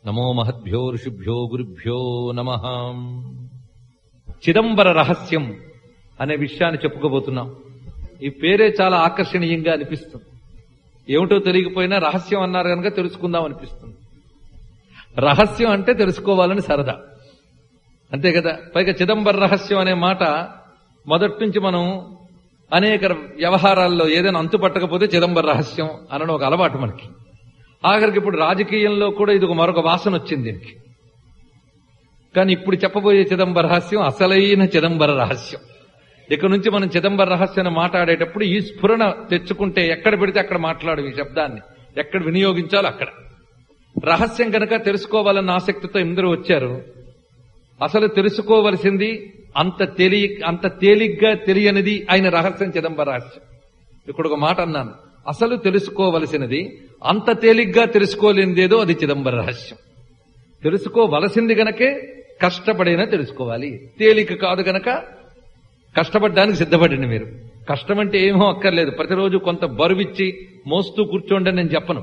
నమో మహద్భ్యో ఋషిభ్యో గురుభ్యో నమః. చిదంబర రహస్యం అనే విషయాన్ని చెప్పుకోబోతున్నాం. ఈ పేరే చాలా ఆకర్షణీయంగా అనిపిస్తుంది. ఏమిటో తెలియకపోయినా రహస్యం అన్నారు కనుక తెలుసుకుందాం అనిపిస్తుంది. రహస్యం అంటే తెలుసుకోవాలని సరదా, అంతే కదా. పైగా చిదంబర రహస్యం అనే మాట మొదటి నుంచి మనం అనేక వ్యవహారాల్లో ఏదైనా అంతు పట్టకపోతే చిదంబర రహస్యం అనడం ఒక అలవాటు మనకి. ఆఖరికి ఇప్పుడు రాజకీయంలో కూడా ఇది మరొక వాసన వచ్చింది దీనికి. కానీ ఇప్పుడు చెప్పబోయే చిదంబర రహస్యం అసలైన చిదంబర రహస్యం. ఇక నుంచి మనం చిదంబర రహస్యాన్ని మాట్లాడేటప్పుడు ఈ స్ఫురణ తెచ్చుకుంటే ఎక్కడ పెడితే అక్కడ మాట్లాడు ఈ శబ్దాన్ని, ఎక్కడ వినియోగించాలో అక్కడ. రహస్యం కనుక తెలుసుకోవాలన్న ఆసక్తితో ఇందరూ వచ్చారు. అసలు తెలుసుకోవలసింది అంత తేలిగ్గా తెలియనిది ఆయన రహస్యం చిదంబర రహస్యం. ఇక్కడ ఒక మాట అన్నాను, అసలు తెలుసుకోవలసినది అంత తేలిగ్గా తెలుసుకోలేనిదేదో అది చిదంబర రహస్యం. తెలుసుకోవలసింది గనకే కష్టపడైనా తెలుసుకోవాలి. తేలిక కాదు గనక కష్టపడడానికి సిద్ధపడండి. మీరు కష్టం అంటే ఏమో అక్కర్లేదు, ప్రతిరోజు కొంత బరువిచ్చి మోస్తూ కూర్చోండి అని నేను చెప్పను.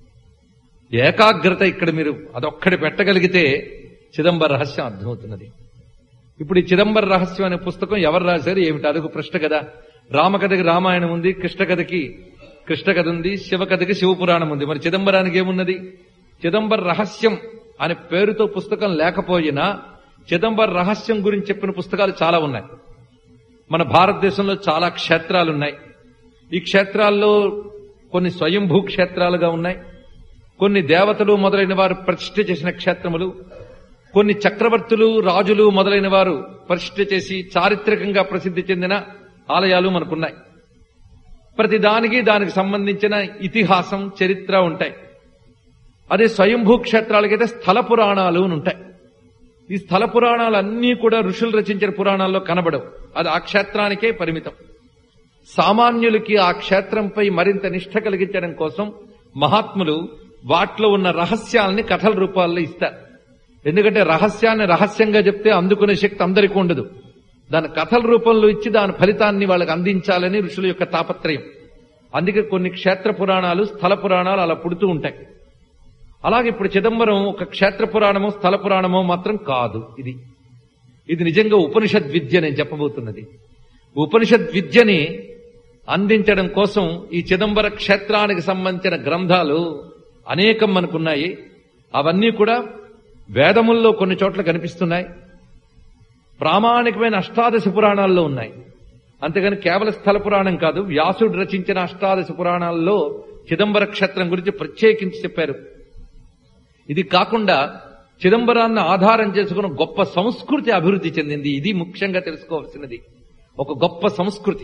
ఏకాగ్రత ఇక్కడ మీరు అదొక్కడి పెట్టగలిగితే చిదంబర రహస్యం అర్థమవుతున్నది. ఇప్పుడు ఈ చిదంబర రహస్యం అనే పుస్తకం ఎవరు రాశారు ఏమిటి అదొక ప్రశ్న కదా. రామకథకి రామాయణం ఉంది, కృష్ణకథకి కృష్ణకథ ఉంది, శివకథకి శివపురాణం ఉంది. మరి చిదంబరానికి ఏమున్నది? చిదంబర రహస్యం అనే పేరుతో పుస్తకం లేకపోయినా చిదంబర రహస్యం గురించి చెప్పిన పుస్తకాలు చాలా ఉన్నాయి. మన భారతదేశంలో చాలా క్షేత్రాలున్నాయి. ఈ క్షేత్రాల్లో కొన్ని స్వయంభూ క్షేత్రాలుగా ఉన్నాయి, కొన్ని దేవతలు మొదలైన వారు ప్రతిష్ఠ చేసిన క్షేత్రములు, కొన్ని చక్రవర్తులు రాజులు మొదలైన వారు ప్రతిష్ఠ చేసి చారిత్రకంగా ప్రసిద్ధి చెందిన ఆలయాలు మనకున్నాయి. ప్రతిదానికి దానికి సంబంధించిన ఇతిహాసం చరిత్ర ఉంటాయి. అదే స్వయంభూ క్షేత్రాలకైతే స్థల పురాణాలు ఉంటాయి. ఈ స్థల పురాణాలన్నీ కూడా ఋషులు రచించిన పురాణాల్లో కనబడవు, అది ఆ క్షేత్రానికే పరిమితం. సామాన్యులకి ఆ క్షేత్రంపై మరింత నిష్ఠ కలిగించడం కోసం మహాత్ములు వాటిలో ఉన్న రహస్యాలని కథల రూపాల్లో ఇస్తారు. ఎందుకంటే రహస్యాన్ని రహస్యంగా చెప్తే అందుకునే శక్తి అందరికీ ఉండదు. దాని కథల రూపంలో ఇచ్చి దాని ఫలితాన్ని వాళ్ళకి అందించాలని ఋషుల యొక్క తాపత్రయం. అందుకే కొన్ని క్షేత్ర పురాణాలు స్థల పురాణాలు అలా పుడుతూ ఉంటాయి. అలాగే ఇప్పుడు చిదంబరం ఒక క్షేత్ర పురాణమో స్థల పురాణమో మాత్రం కాదు. ఇది నిజంగా ఉపనిషద్ విద్య నేను చెప్పబోతున్నది. ఉపనిషద్ విద్యని అందించడం కోసం ఈ చిదంబర క్షేత్రానికి సంబంధించిన గ్రంథాలు అనేకం మనకున్నాయి. అవన్నీ కూడా వేదముల్లో కొన్ని చోట్ల కనిపిస్తున్నాయి, ప్రామాణికమైన అష్టాదశ పురాణాల్లో ఉన్నాయి. అంతేగాని కేవల స్థల పురాణం కాదు, వ్యాసుడు రచించిన అష్టాదశ పురాణాల్లో చిదంబర క్షేత్రం గురించి ప్రత్యేకించి చెప్పారు. ఇది కాకుండా చిదంబరాన్ని ఆధారం చేసుకున్న గొప్ప సంస్కృతి అభివృద్ధి చెందింది. ఇది ముఖ్యంగా తెలుసుకోవాల్సినది. ఒక గొప్ప సంస్కృతి,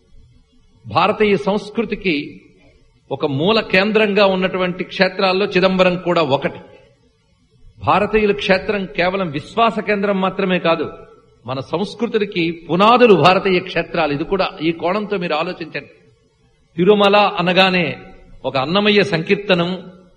భారతీయ సంస్కృతికి ఒక మూల కేంద్రంగా ఉన్నటువంటి క్షేత్రాల్లో చిదంబరం కూడా ఒకటి. భారతీయుల క్షేత్రం కేవలం విశ్వాస కేంద్రం మాత్రమే కాదు, మన సంస్కృతికి పునాదులు భారతీయ క్షేత్రాలు. ఇది కూడా ఈ కోణంతో మీరు ఆలోచించండి. తిరుమల అనగానే ఒక అన్నమయ్య సంకీర్తనం,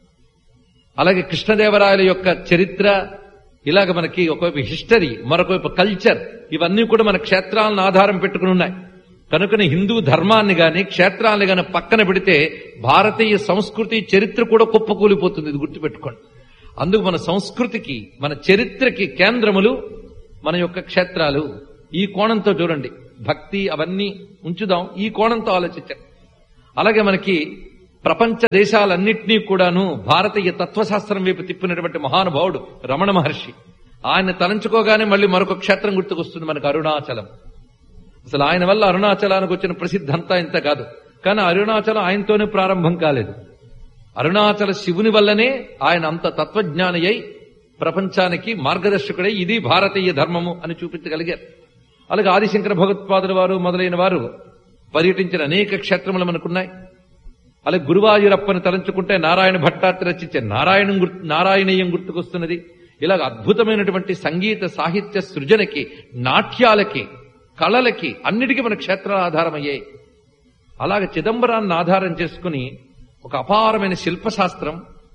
అలాగే కృష్ణదేవరాయల యొక్క చరిత్ర, ఇలాగ మనకి ఒకవైపు హిస్టరీ, మరొకవైపు కల్చర్, ఇవన్నీ కూడా మన క్షేత్రాలను ఆధారం పెట్టుకుని ఉన్నాయి. కనుకనే హిందూ ధర్మాన్ని గాని క్షేత్రాన్ని గాని పక్కన పెడితే భారతీయ సంస్కృతి చరిత్ర కూడా కుప్పకూలిపోతుంది. ఇది గుర్తుపెట్టుకోండి. అందుకు మన సంస్కృతికి మన చరిత్రకి కేంద్రములు మన యొక్క క్షేత్రాలు. ఈ కోణంతో చూడండి, భక్తి అవన్నీ ఉంచుదాం, ఈ కోణంతో ఆలోచించండి. అలాగే మనకి ప్రపంచ దేశాలన్నింటినీ కూడాను భారతీయ తత్వశాస్త్రం వైపు తిప్పినటువంటి మహానుభావుడు రమణ మహర్షి. ఆయన తలంచుకోగానే మళ్ళీ మరొక క్షేత్రం గుర్తుకొస్తుంది మనకు, అరుణాచలం. అసలు ఆయన వల్ల అరుణాచలానికి వచ్చిన ప్రసిద్ధి అంతా ఇంత కాదు. కానీ అరుణాచలం ఆయనతోనే ప్రారంభం కాలేదు. అరుణాచల శివుని వల్లనే ఆయన అంత తత్వజ్ఞాని అయి ప్రపంచానికి మార్గదర్శకుడై ఇది భారతీయ ధర్మము అని చూపించగలిగారు. అలాగే ఆదిశంకర భగవత్పాదుల వారు మొదలైన వారు పర్యటించిన అనేక క్షేత్రములు మనకున్నాయి. అలాగే గురువాయూరప్పని తలంచుకుంటే నారాయణ భట్టాత్రి రచించే నారాయణీయం గుర్తుకొస్తున్నది. ఇలాగ అద్భుతమైనటువంటి సంగీత సాహిత్య సృజనకి, నాట్యాలకి, కళలకి అన్నిటికీ మన క్షేత్రాలు ఆధారమయ్యాయి. అలాగే చిదంబరాన్ని ఆధారం చేసుకుని ఒక అపారమైన శిల్పశాస్త్రం,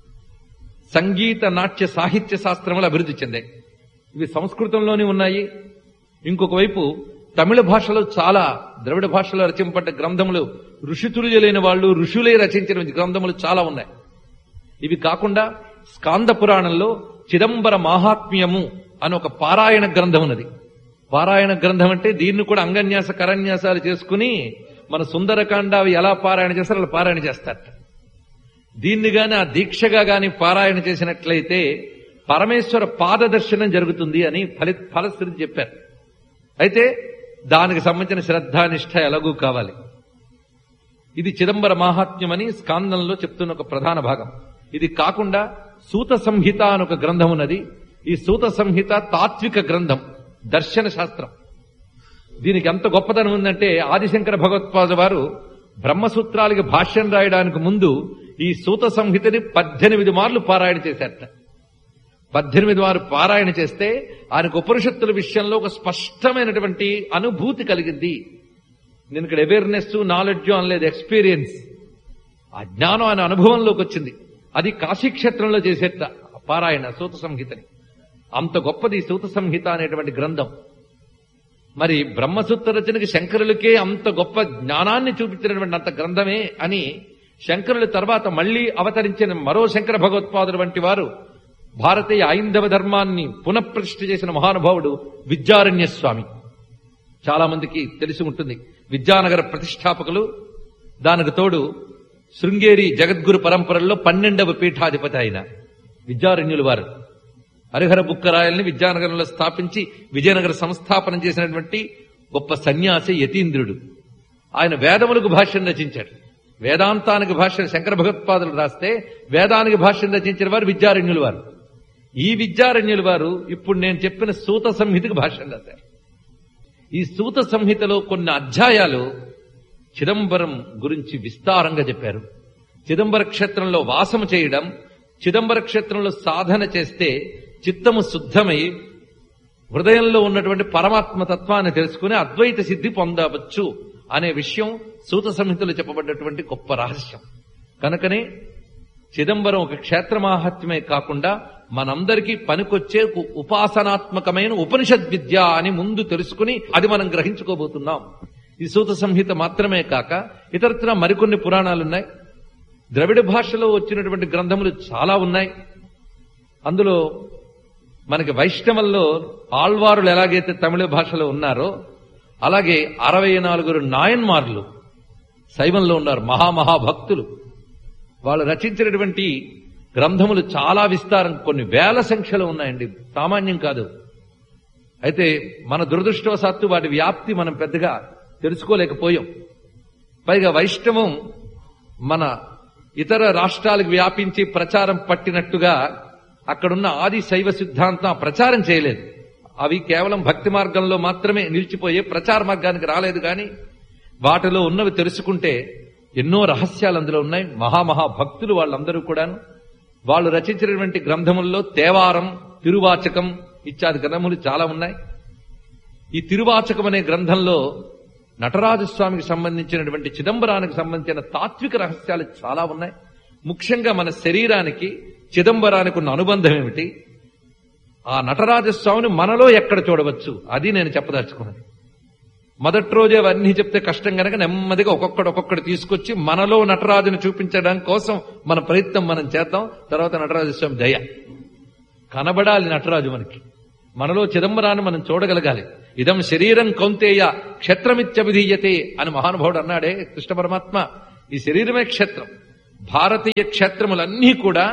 సంగీత నాట్య సాహిత్య శాస్త్రములు అభివృద్ధి చెందాయి. ఇవి సంస్కృతంలోనే ఉన్నాయి. ఇంకొక వైపు తమిళ భాషలో చాలా ద్రవిడ భాషలో రచింపబడ్డ గ్రంథములు, ఋషితుల్యులైన వాళ్ళు ఋషులే రచించిన గ్రంథములు చాలా ఉన్నాయి. ఇవి కాకుండా స్కాంద పురాణంలో చిదంబర మాహాత్మ్యము అని ఒక పారాయణ గ్రంథం ఉన్నది. పారాయణ గ్రంథం అంటే దీన్ని కూడా అంగన్యాస కరన్యాసాలు చేసుకుని మన సుందరకాండ అవి ఎలా పారాయణ చేస్తారో అలా పారాయణ చేస్తారట. దీన్ని గాని ఆ దీక్షగా గాని పారాయణ చేసినట్లయితే పరమేశ్వర పాదదర్శనం జరుగుతుంది అని ఫలశ్రుతి చెప్పారు. అయితే దానికి సంబంధించిన శ్రద్ధానిష్ట ఎలాగూ కావాలి. ఇది చిదంబర మాహాత్మ్యం అని స్కాందంలో చెప్తున్న ఒక ప్రధాన భాగం. ఇది కాకుండా సూత సంహిత అని ఒక గ్రంథం ఉన్నది. ఈ సూత సంహిత తాత్విక గ్రంథం, దర్శన శాస్త్రం. దీనికి ఎంత గొప్పదనం ఉందంటే ఆదిశంకర భగవత్పాదుల వారు బ్రహ్మసూత్రాలకి భాష్యం రాయడానికి ముందు ఈ సూత సంహితని 18 మార్లు పారాయణ చేశారట. 18 మార్లు పారాయణ చేస్తే ఆయనకు ఉపనిషత్తుల విషయంలో ఒక స్పష్టమైనటువంటి అనుభూతి కలిగింది. నేను ఇక్కడ అవేర్నెస్ నాలెడ్జ్ అనలేదు, ఎక్స్పీరియన్స్. ఆ జ్ఞానం ఆయన అనుభవంలోకి వచ్చింది. అది కాశీక్షేత్రంలో చేసేట పారాయణ సూత సంహితని. అంత గొప్పది సూత సంహిత అనేటువంటి గ్రంథం. మరి బ్రహ్మసూత్ర రచనకి శంకరులకే అంత గొప్ప జ్ఞానాన్ని చూపించినటువంటి అంత గ్రంథమే అని శంకరుల తర్వాత మళ్లీ అవతరించిన మరో శంకర భగవత్పాదులు వంటి వారు, భారతీయ ఐందవ ధర్మాన్ని పునఃప్రతిష్ఠ చేసిన మహానుభావుడు విద్యారణ్య స్వామి. చాలా మందికి తెలిసి ఉంటుంది. విద్యానగర ప్రతిష్టాపకులు. దానికి తోడు శృంగేరి జగద్గురు పరంపరల్లో 12వ పీఠాధిపతి ఆయన విద్యారణ్యులు వారు. హరిహర బుక్కరాయల్ని విద్యానగరంలో స్థాపించి విజయనగర సంస్థాపనం చేసినటువంటి గొప్ప సన్యాసి యతీంద్రుడు. ఆయన వేదములకు భాష్యం రచించాడు. వేదాంతానికి భాష్యం శంకర భగవత్పాదులు రాస్తే వేదానికి భాష్యం రచించిన వారు విద్యారణ్యులు వారు. ఈ విద్యారణ్యులు వారు ఇప్పుడు నేను చెప్పిన సూత సంహితకు భాష్యం రాశారు. ఈ సూత సంహితలో కొన్ని అధ్యాయాలు చిదంబరం గురించి విస్తారంగా చెప్పారు. చిదంబర క్షేత్రంలో వాసము చేయడం, చిదంబర క్షేత్రంలో సాధన చేస్తే చిత్తము శుద్ధమై హృదయంలో ఉన్నటువంటి పరమాత్మ తత్వాన్ని తెలుసుకుని అద్వైత సిద్ధి పొందవచ్చు అనే విషయం సూత సంహితలో చెప్పబడ్డటువంటి గొప్ప రహస్యం. కనుకనే చిదంబరం ఒక క్షేత్ర మాహాత్మ్యమే కాకుండా మనందరికీ పనికొచ్చే ఉపాసనాత్మకమైన ఉపనిషద్ విద్య అని ముందు తెలుసుకుని అది మనం గ్రహించుకోబోతున్నాం. ఈ సూత సంహిత మాత్రమే కాక ఇతరత్ర మరికొన్ని పురాణాలున్నాయి. ద్రవిడ భాషలో వచ్చినటువంటి గ్రంథములు చాలా ఉన్నాయి. అందులో మనకి వైష్ణవంలో ఆళ్వారులు ఎలాగైతే తమిళ భాషలో ఉన్నారో అలాగే 64 నాయన్మార్లు శైవంలో ఉన్నారు, మహామహాభక్తులు. వాళ్ళు రచించినటువంటి గ్రంథములు చాలా విస్తారం, కొన్ని వేల సంఖ్యలో ఉన్నాయండి, సామాన్యం కాదు. అయితే మన దురదృష్టవశాత్తు వాటి వ్యాప్తి మనం పెద్దగా తెలుసుకోలేకపోయాం. పైగా వైష్ణవం మన ఇతర రాష్ట్రాలకు వ్యాపించి ప్రచారం పట్టినట్టుగా అక్కడున్న ఆది శైవ సిద్ధాంతం ప్రచారం చేయలేదు. అవి కేవలం భక్తి మార్గంలో మాత్రమే నిలిచిపోయే, ప్రచార మార్గానికి రాలేదు. కానీ వాటిలో ఉన్నవి తెలుసుకుంటే ఎన్నో రహస్యాలు అందులో ఉన్నాయి. మహామహాభక్తులు వాళ్ళందరూ కూడాను. వాళ్ళు రచించినటువంటి గ్రంథముల్లో తేవారం, తిరువాచకం ఇత్యాది గ్రంథములు చాలా ఉన్నాయి. ఈ తిరువాచకం అనే గ్రంథంలో నటరాజస్వామికి సంబంధించినటువంటి చిదంబరానికి సంబంధించిన తాత్విక రహస్యాలు చాలా ఉన్నాయి. ముఖ్యంగా మన శరీరానికి చిదంబరానికి ఉన్న అనుబంధం ఏమిటి, ఆ నటరాజస్వామిని మనలో ఎక్కడ చూడవచ్చు, అది నేను చెప్పదలుచుకున్నాను. మొదటి రోజే అవన్నీ చెప్తే కష్టం కనుక నెమ్మదిగా ఒక్కొక్కటి తీసుకొచ్చి మనలో నటరాజుని చూపించడం కోసం మన ప్రయత్నం మనం చేద్దాం. తర్వాత నటరాజస్వామి దయ కనబడాలి. నటరాజు మనలో చిదంబరాన్ని మనం చూడగలగాలి. ఇదం శరీరం కౌంతేయ క్షేత్రమిత్యభిధీయతే అని మహానుభావుడు అన్నాడే కృష్ణ పరమాత్మ. ఈ శరీరమే క్షేత్రం. భారతీయ క్షేత్రములన్నీ కూడా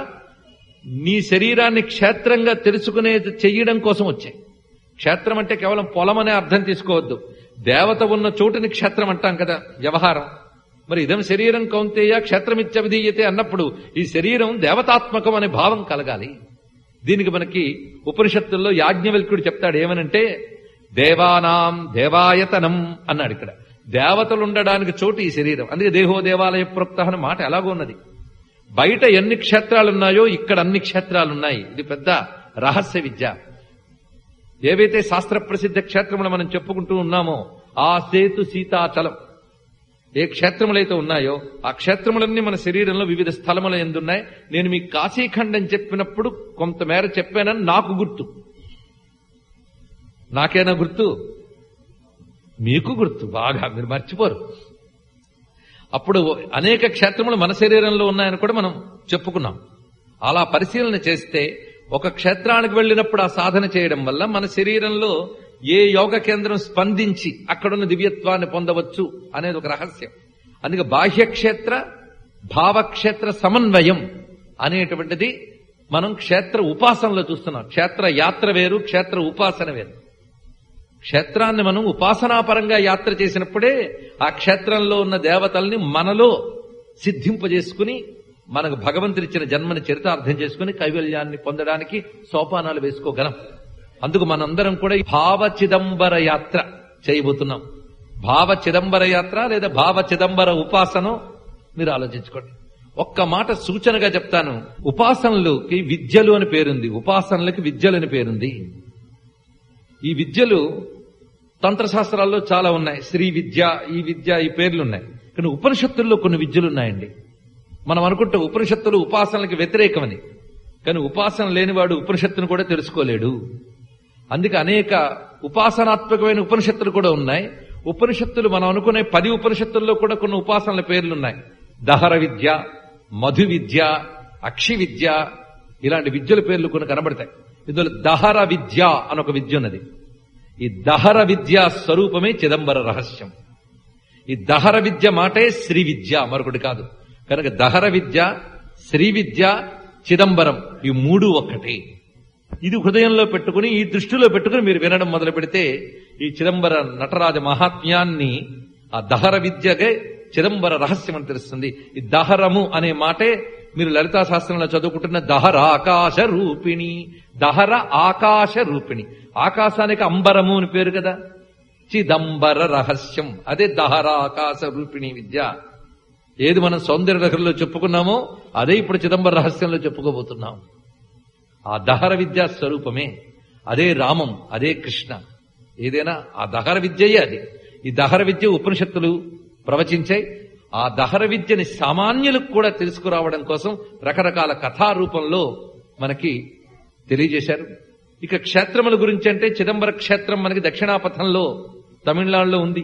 నీ శరీరాన్ని క్షేత్రంగా తెలుసుకునేది చెయ్యడం కోసం వచ్చాయి. క్షేత్రం అంటే కేవలం పొలం అనే అర్థం తీసుకోవద్దు. దేవత ఉన్న చోటుని క్షేత్రం అంటాం కదా వ్యవహారం. మరి ఇదం శరీరం కౌంతేయ క్షేత్రమిత్యభిధీయతే అన్నప్పుడు ఈ శరీరం దేవతాత్మకం అనే భావం కలగాలి. దీనికి మనకి ఉపనిషత్తుల్లో యాజ్ఞవల్క్యుడు చెప్తాడు ఏమనంటే, దేవానాం దేవాయతనం అన్నాడు. ఇక్కడ దేవతలు ఉండడానికి చోటు ఈ శరీరం. అందుకే దేహో దేవాలయ ప్రోక్త అనే మాట ఎలాగో ఉన్నది. బయట ఎన్ని క్షేత్రాలున్నాయో ఇక్కడ అన్ని క్షేత్రాలున్నాయి. ఇది పెద్ద రహస్య విద్య. ఏవైతే శాస్త్ర ప్రసిద్ధ క్షేత్రములు మనం చెప్పుకుంటూ ఉన్నామో ఆ సేతు సీతాచలం, ఏ క్షేత్రములైతే ఉన్నాయో ఆ క్షేత్రములన్నీ మన శరీరంలో వివిధ స్థలముల ఎందున్నాయి. నేను మీకు కాశీఖండం చెప్పినప్పుడు కొంతమేర చెప్పానని నాకు గుర్తు. నాకేనా గుర్తు? మీకు గుర్తు బాగా, మీరు మర్చిపోరు. అప్పుడు అనేక క్షేత్రములు మన శరీరంలో ఉన్నాయని కూడా మనం చెప్పుకున్నాం. అలా పరిశీలన చేస్తే ఒక క్షేత్రానికి వెళ్ళినప్పుడు ఆ సాధన చేయడం వల్ల మన శరీరంలో ఏ యోగ కేంద్రం స్పందించి అక్కడున్న దివ్యత్వాన్ని పొందవచ్చు అనేది ఒక రహస్యం. అందుకే బాహ్యక్షేత్ర భావక్షేత్ర సమన్వయం అనేటువంటిది మనం క్షేత్ర ఉపాసనలో చూస్తున్నాం. క్షేత్ర యాత్ర వేరు, క్షేత్ర ఉపాసన వేరు. క్షేత్రాన్ని మనం ఉపాసనాపరంగా యాత్ర చేసినప్పుడే ఆ క్షేత్రంలో ఉన్న దేవతల్ని మనలో సిద్ధింపజేసుకుని మనకు భగవంతుడిచ్చిన జన్మని చరితార్థం చేసుకుని కైవల్యాన్ని పొందడానికి సోపానాలు వేసుకోగలం. అందుకు మనందరం కూడా భావ చిదంబర యాత్ర చేయబోతున్నాం. భావ చిదంబర యాత్ర లేదా భావ చిదంబర ఉపాసన మీరు ఆలోచించుకోండి. ఒక్క మాట సూచనగా చెప్తాను. ఉపాసనలకి విద్యలు అని పేరుంది, ఉపాసనలకి విద్యలు అని పేరుంది. ఈ విద్యలు తంత్రశాస్త్రాల్లో చాలా ఉన్నాయి. శ్రీ విద్య, ఈ విద్య, ఈ పేర్లున్నాయి. కానీ ఉపనిషత్తుల్లో కొన్ని విద్యలున్నాయండి. మనం అనుకుంటే ఉపనిషత్తులు ఉపాసనలకు వ్యతిరేకమని, కానీ ఉపాసన లేనివాడు ఉపనిషత్తును కూడా తెలుసుకోలేడు. అందుకే అనేక ఉపాసనాత్మకమైన ఉపనిషత్తులు కూడా ఉన్నాయి. ఉపనిషత్తులు మనం అనుకునే 10 ఉపనిషత్తుల్లో కూడా కొన్ని ఉపాసనల పేర్లున్నాయి. దహర విద్య, మధు విద్య, అక్షి విద్య, ఇలాంటి విద్యల పేర్లు కొన్ని కనబడతాయి. ఇందులో దహర విద్య అనొక విద్య ఉన్నది. ఈ దహర విద్య స్వరూపమే చిదంబర రహస్యం. ఈ దహర విద్య మాటే శ్రీ విద్య, మరొకటి కాదు. కనుక దహర విద్య, శ్రీ విద్య, చిదంబరం ఈ 3 ఒక్కటి. ఇది హృదయంలో పెట్టుకుని, ఈ దృష్టిలో పెట్టుకుని మీరు వినడం మొదలు పెడితే ఈ చిదంబర నటరాజ మహాత్మ్యాన్ని, ఆ దహర విద్యకే చిదంబర రహస్యం అని తెలుస్తుంది. ఈ దహరము అనే మాటే మీరు లలితా శాస్త్రంలో చదువుకుంటున్న దహర ఆకాశ రూపిణి. దహర ఆకాశ రూపిణి, ఆకాశానికి అంబరము అని పేరు కదా. చిదంబర రహస్యం అదే దహర ఆకాశ రూపిణి విద్య. ఏది మనం సౌందర్య లహరిలో చెప్పుకున్నామో అదే ఇప్పుడు చిదంబర రహస్యంలో చెప్పుకోబోతున్నాం. ఆ దహర విద్యా స్వరూపమే, అదే రామం, అదే కృష్ణ. ఏదైనా ఆ దహర విద్యయే అది. ఈ దహర విద్య ఉపనిషత్తులు ప్రవచించాయి. ఆ దహర విద్యని సామాన్యులకు కూడా తెలుసుకురావడం కోసం రకరకాల కథారూపంలో మనకి తెలియజేశారు. ఇక క్షేత్రముల గురించి అంటే చిదంబర క్షేత్రం మనకి దక్షిణాపథంలో తమిళనాడులో ఉంది.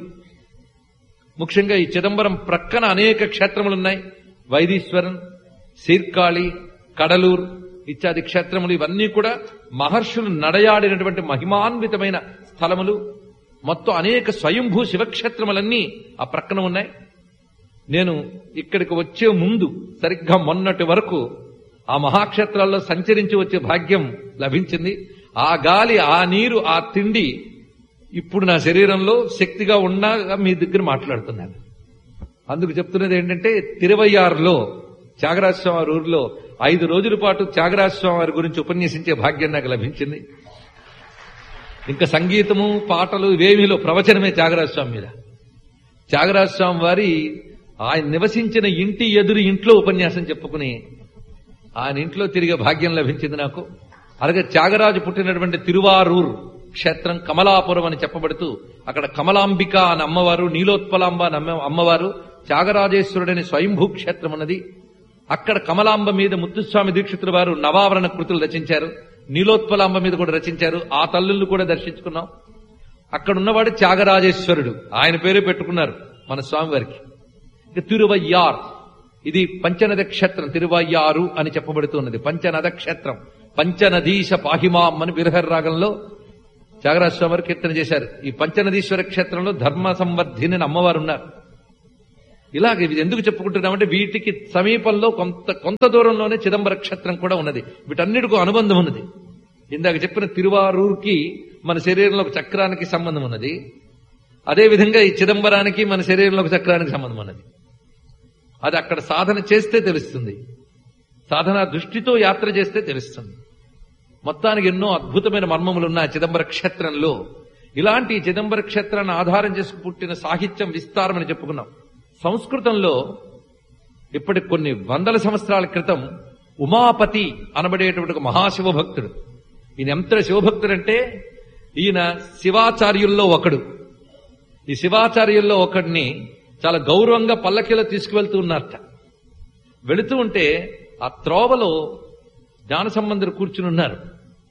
ముఖ్యంగా ఈ చిదంబరం ప్రక్కన అనేక క్షేత్రములున్నాయి. వైదీశ్వరన్, సీర్కాళి, కడలూరు ఇత్యాది క్షేత్రములు. ఇవన్నీ కూడా మహర్షులు నడయాడినటువంటి మహిమాన్వితమైన స్థలములు. మొత్తం అనేక స్వయంభూ శివక్షేత్రములన్నీ ఆ ప్రక్కన ఉన్నాయి. నేను ఇక్కడికి వచ్చే ముందు సరిగ్గా మొన్నటి వరకు ఆ మహాక్షేత్రాల్లో సంచరించి వచ్చే భాగ్యం లభించింది. ఆ గాలి, ఆ నీరు, ఆ తిండి ఇప్పుడు నా శరీరంలో శక్తిగా ఉన్నా మీ దగ్గర మాట్లాడుతున్నాను. అందుకు చెప్తున్నది ఏంటంటే, తిరువయ్యారులో త్యాగరాజస్వామి వారి ఊరిలో 5 రోజుల పాటు త్యాగరాజస్వామి వారి గురించి ఉపన్యసించే భాగ్యం నాకు లభించింది. ఇంకా సంగీతము, పాటలు ఇవేమీలో ప్రవచనమే త్యాగరాజస్వామి మీద. త్యాగరాజస్వామి వారి ఆయన నివసించిన ఇంటి ఎదురు ఇంట్లో ఉపన్యాసం చెప్పుకుని ఆయన ఇంట్లో తిరిగే భాగ్యం లభించింది నాకు. అలాగే త్యాగరాజు పుట్టినటువంటి తిరువారూర్ క్షేత్రం కమలాపురం అని చెప్పబడుతూ అక్కడ కమలాంబిక అని అమ్మవారు, నీలోత్పలాంబ అని అమ్మవారు, త్యాగరాజేశ్వరుడని స్వయంభూ క్షేత్రం ఉన్నది. అక్కడ కమలాంబ మీద ముత్తుస్వామి దీక్షితుల వారు నవావరణ కృతులు రచించారు. నీలోత్పలాంబ మీద కూడా రచించారు. ఆ తల్లుళ్ళు కూడా దర్శించుకున్నాం. అక్కడున్నవాడు త్యాగరాజేశ్వరుడు, ఆయన పేరే పెట్టుకున్నారు మన స్వామివారికి. ఇక తిరువయ్యార్, ఇది పంచనద క్షేత్రం. తిరువయ్యారు అని చెప్పబడుతున్నది పంచనద క్షేత్రం. పంచనదీశ పాహిమాం అని బిరహర్ రాగంలో త్యాగరాజస్వామి వారు కీర్తన చేశారు. ఈ పంచనదీశ్వర క్షేత్రంలో ధర్మ సంవర్ధిని అని అమ్మవారు ఉన్నారు. ఇలాగ ఇది ఎందుకు చెప్పుకుంటున్నామంటే వీటికి సమీపంలో కొంత దూరంలోనే చిదంబర క్షేత్రం కూడా ఉన్నది. వీటన్నిటికీ అనుబంధం ఉన్నది. ఇందాక చెప్పిన తిరువారూరుకి మన శరీరంలో ఒక చక్రానికి సంబంధం ఉన్నది. అదేవిధంగా ఈ చిదంబరానికి మన శరీరంలో ఒక చక్రానికి సంబంధం ఉన్నది. అది అక్కడ సాధన చేస్తే తెలుస్తుంది, సాధన దృష్టితో యాత్ర చేస్తే తెలుస్తుంది. మొత్తానికి ఎన్నో అద్భుతమైన మర్మములున్న చిదంబర క్షేత్రంలో ఇలాంటి చిదంబర క్షేత్రాన్ని ఆధారం చేసుకు పుట్టిన సాహిత్యం విస్తారం అని చెప్పుకున్నాం. సంస్కృతంలో ఇప్పటి కొన్ని వందల సంవత్సరాల క్రితం ఉమాపతి అనబడేటువంటి ఒక మహాశివభక్తుడు. ఈయన ఎంత శివభక్తుడంటే ఈయన శివాచార్యుల్లో ఒకడు. ఈ శివాచార్యుల్లో ఒకడిని చాలా గౌరవంగా పల్లకిలో తీసుకువెళ్తూ ఉన్నారట. వెళుతూ ఉంటే ఆ త్రోవలో జ్ఞాన సంబంధులు కూర్చుని ఉన్నారు.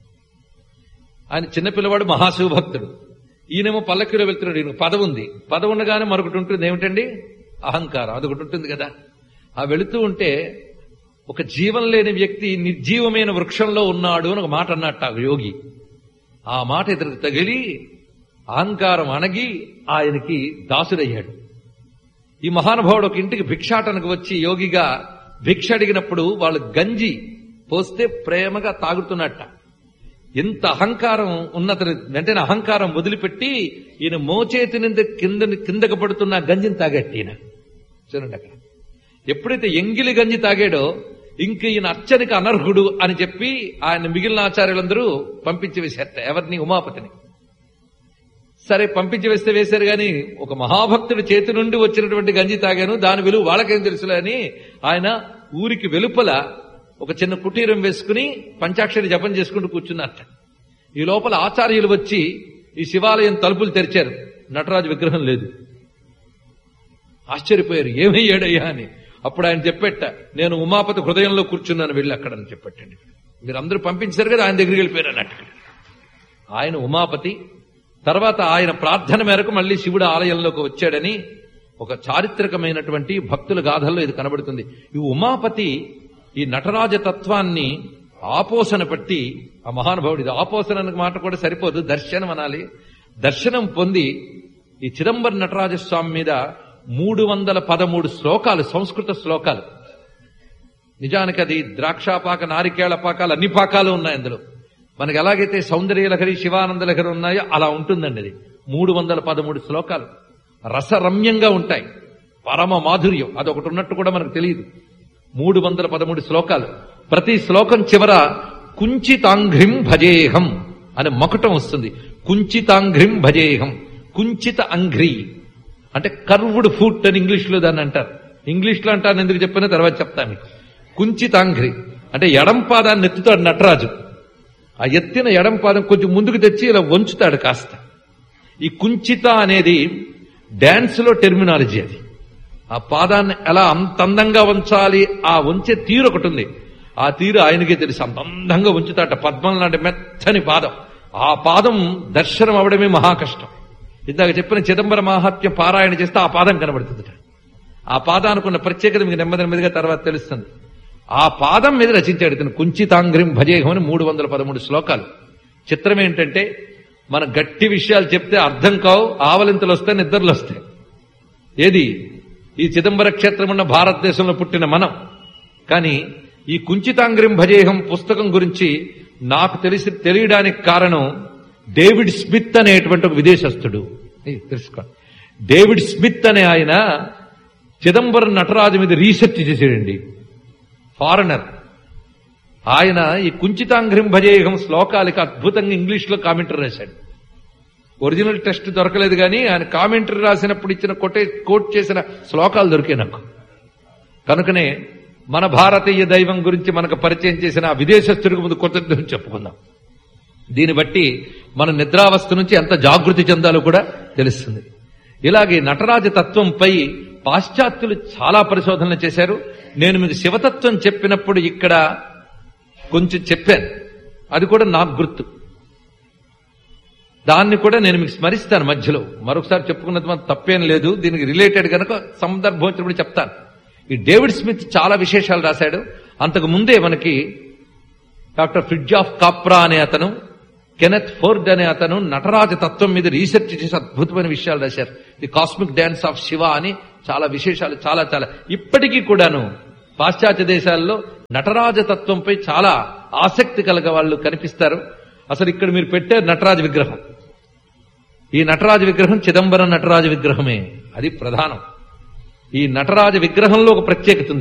ఆయన చిన్నపిల్లవాడు, మహాశివభక్తుడు. ఈయనేమో పల్లకిలో వెళ్తున్నాడు. ఈయన పదవి ఉంది. పదవి ఉండగానే మరొకటి ఉంటుంది. ఏమిటండి? అహంకారం. అదొకటి ఉంటుంది కదా. ఆ వెళుతూ ఉంటే ఒక జీవం లేని వ్యక్తి నిర్జీవమైన వృక్షంలో ఉన్నాడు అని ఒక మాట అన్నట్ట యోగి. ఆ మాట ఇతనికి తగిలి అహంకారం అణగి ఆయనకి దాసుడయ్యాడు. ఈ మహానుభావుడు ఒక ఇంటికి భిక్షాటనకు వచ్చి యోగిగా భిక్ష అడిగినప్పుడు వాళ్ళు గంజి పోస్తే ప్రేమగా తాగుతున్నట్ట. ఎంత అహంకారం ఉన్నతని వెంటనే అహంకారం వదిలిపెట్టి ఈయన మోచేతి నింద కిందకు పడుతున్న గంజిని తాగట్టి ఈయన. చూడండి అక్కడ ఎప్పుడైతే ఎంగిలి గంజి తాగాడో ఇంక ఈయన అర్చనకి అనర్హుడు అని చెప్పి ఆయన మిగిలిన ఆచార్యులందరూ పంపించి వేశారట. ఎవరిని? ఉమాపతిని. సరే పంపించి వేస్తే వేశారు గాని ఒక మహాభక్తుడి చేతి నుండి వచ్చినటువంటి గంజి తాగాను, దాని విలువ వాళ్ళకేం తెలుసులే అని ఆయన ఊరికి వెలుపల ఒక చిన్న కుటీరం వేసుకుని పంచాక్షరి జపం చేసుకుంటూ కూర్చున్నట్ట. ఈ లోపల ఆచార్యులు వచ్చి ఈ శివాలయం తలుపులు తెరిచారు. నటరాజు విగ్రహం లేదు. ఆశ్చర్యపోయారు, ఏమయ్యాడయ్యా అని. అప్పుడు ఆయన చెప్పేట, నేను ఉమాపతి హృదయంలో కూర్చున్నాను, వెళ్ళి అక్కడని చెప్పట్టండి. మీరు అందరూ పంపించారు కదా, ఆయన దగ్గరికి వెళ్ళిపోయారు అన్నట్టు. ఆయన ఉమాపతి. తర్వాత ఆయన ప్రార్థన మేరకు మళ్లీ శివుడు ఆలయంలోకి వచ్చాడని ఒక చారిత్రకమైనటువంటి భక్తుల గాథల్లో ఇది కనబడుతుంది. ఈ ఉమాపతి ఈ నటరాజ తత్వాన్ని ఆపోసన పట్టి ఆ మహానుభావుడు, ఇది ఆపోసన అన్న మాట కూడా సరిపోదు, దర్శనం అనాలి. దర్శనం పొంది ఈ చిదంబర నటరాజస్వామి మీద 313 శ్లోకాలు, సంస్కృత శ్లోకాలు. నిజానికి అది ద్రాక్షాపాక, నారికేళ పాకాలు, అన్ని పాకాలు ఉన్నాయి అందులో. మనకి ఎలాగైతే సౌందర్యలహరి, శివానంద లహరి ఉన్నాయో అలా ఉంటుందండి అది. 313 శ్లోకాలు రసరమ్యంగా ఉంటాయి, పరమ మాధుర్యం. అదొకటి ఉన్నట్టు కూడా మనకు తెలియదు. 313 శ్లోకాలు. ప్రతి శ్లోకం చివర కుంచితాంఘ్రిం భజేహం అనే మకుటం వస్తుంది. కుంచితాంఘ్రిం భజేహం. కుంచిత అంఘ్రి అంటే కర్వ్డ్ ఫుట్ అని ఇంగ్లీష్ లో దాన్ని అంటారు. ఇంగ్లీష్ లో అంటాను, ఎందుకు చెప్పినా తర్వాత చెప్తాను మీకు. కుంచితాంఘ్రి అంటే ఎడం పాదాన్ని ఎత్తుతాడు నటరాజు. ఆ ఎత్తిన ఎడం పాదం కొంచెం ముందుకు తెచ్చి ఇలా వంచుతాడు కాస్త. ఈ కుంచిత అనేది డాన్స్ లో టెర్మినాలజీ. అది ఆ పాదాన్ని ఎలా అంత అందంగా వంచాలి, ఆ వంచే తీరు ఒకటి ఉంది. ఆ తీరు ఆయనకే తెలుసు. అంత అందంగా ఉంచుతాట. పద్మం లాంటి మెత్తని పాదం. ఆ పాదం దర్శనం అవడమే మహాకష్టం. ఇందాక చెప్పిన చిదంబర మహాత్మ్యం పారాయణ చేస్తే ఆ పాదం కనబడుతుంది. ఆ పాదానికి ఉన్న ప్రత్యేకత మీకు నెమ్మదిగా తర్వాత తెలుస్తుంది. ఆ పాదం మీద రచించాడు ఇతను కుంచితాంఘ్రిం భజేహం అని 313 శ్లోకాలు. చిత్రం ఏంటంటే, మన గట్టి విషయాలు చెప్తే అర్థం కావు, ఆవలింతలు వస్తాయి, నిద్రలు వస్తాయి. ఏది? ఈ చిదంబర క్షేత్రం ఉన్న భారతదేశంలో పుట్టిన మనం. కానీ ఈ కుంచితాంఘ్రిం భజేహం పుస్తకం గురించి నాకు తెలియడానికి కారణం డేవిడ్ స్మిత్ అనేటువంటి ఒక విదేశస్థుడు. తెలుసుకో, డేవిడ్ స్మిత్ అనే ఆయన చిదంబరం నటరాజు మీద రీసెర్చ్ చేసాడండి. ఫారినర్ ఆయన. ఈ కుంచితాంఘ్రిం భజేహం శ్లోకాలకి అద్భుతంగా ఇంగ్లీష్ లో కామెంటరీ రాశాడు. ఒరిజినల్ టెక్స్ట్ దొరకలేదు కానీ ఆయన కామెంటరీ రాసినప్పుడు ఇచ్చిన కోట్ చేసిన శ్లోకాలు దొరికాయి నాకు. కనుకనే మన భారతీయ దైవం గురించి మనకు పరిచయం చేసిన ఆ విదేశస్తుడికి ముందు కృతజ్ఞతలు చెప్పుకుందాం. దీన్ని బట్టి మన నిద్రావస్థ నుంచి ఎంత జాగృతి చెందాలో కూడా తెలుస్తుంది. ఇలాగే నటరాజ తత్వంపై పాశ్చాత్యులు చాలా పరిశోధనలు చేశారు. నేను మీకు శివతత్వం చెప్పినప్పుడు ఇక్కడ కొంచెం చెప్పాను, అది కూడా నాకు గుర్తు. దాన్ని కూడా నేను మీకు స్మరిస్తాను మధ్యలో. మరొకసారి చెప్పుకున్నది మాత్రం తప్పేం లేదు. దీనికి రిలేటెడ్ కనుక సందర్భం వచ్చినప్పుడు చెప్తాను. ఈ డేవిడ్ స్మిత్ చాలా విశేషాలు రాశాడు. అంతకు ముందే మనకి డాక్టర్ ఫ్రిడ్జాఫ్ కాప్రా అనే అతను, కెనెత్ ఫోర్డ్ అనే అతను నటరాజ తత్వం మీద రీసెర్చ్ చేసి అద్భుతమైన విషయాలు రాశారు. The cosmic dance of Shiva అని చాలా విశేషాలు, చాలా చాలా. ఇప్పటికీ కూడాను పాశ్చాత్య దేశాల్లో నటరాజ తత్వంపై చాలా ఆసక్తి కలగ వాళ్ళు కనిపిస్తారు. అసలు ఇక్కడ మీరు పెట్టే నటరాజ విగ్రహం, ఈ నటరాజ విగ్రహం చిదంబరం నటరాజ విగ్రహమే. అది ప్రధానం. ఈ నటరాజ విగ్రహంలో ఒక ప్రత్యేకత ఉంది.